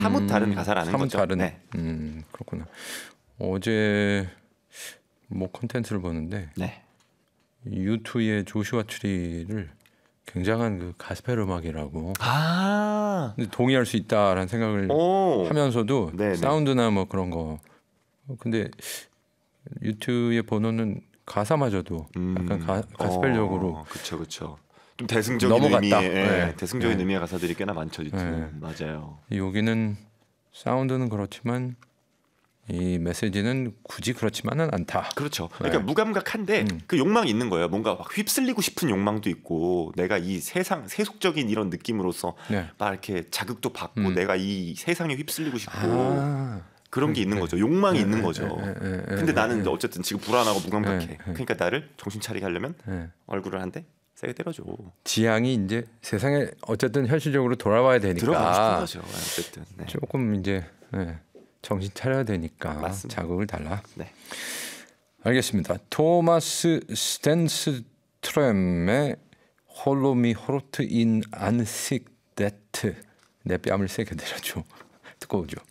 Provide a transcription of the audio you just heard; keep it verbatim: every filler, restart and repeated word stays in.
사뭇 음, 다른 가사라는 사뭇 거죠. 다른. 네. 음, 그렇구나. 어제 뭐 콘텐츠를 보는데 네. 유투의 조슈아 트리를 굉장한 그 가스펠 음악이라고. 아. 근데 동의할 수 있다라는 생각을 오. 하면서도 네네. 사운드나 뭐 그런 거. 근데 유투의 번호는 가사마저도 음. 약간 가, 가스펠적으로 어, 그렇죠, 그렇죠. 좀 대승적인 넘어갔다. 의미의 예, 네. 대승적인 네. 의미의 가사들이 꽤나 많죠, 유튜는. 네. 맞아요. 여기는 사운드는 그렇지만 이 메시지는 굳이 그렇지만은 않다. 그렇죠. 그러니까 네. 무감각한데 음. 그 욕망이 있는 거예요. 뭔가 막 휩쓸리고 싶은 욕망도 있고, 내가 이 세상 세속적인 이런 느낌으로서 네. 막 이렇게 자극도 받고, 음. 내가 이 세상에 휩쓸리고 싶고 아. 그런 게 있는 네. 거죠. 욕망이 네, 있는 네, 거죠. 네, 네, 네, 근데 네, 나는 네. 어쨌든 지금 불안하고 무감각해. 네, 네. 그러니까 나를 정신 차리게 하려면 네. 얼굴을 한 대 세게 때려줘. 지향이 이제 세상에 어쨌든 현실적으로 돌아와야 되니까 들어가고 싶은 거죠. 어쨌든. 네. 조금 이제 네, 정신 차려야 되니까 맞습니다. 자극을 달라. 네. 알겠습니다. 토마스 스탠스트럼의 홀로 미 호르트 인 안식 데트 내 뺨을 세게 내려줘. 듣고 오죠.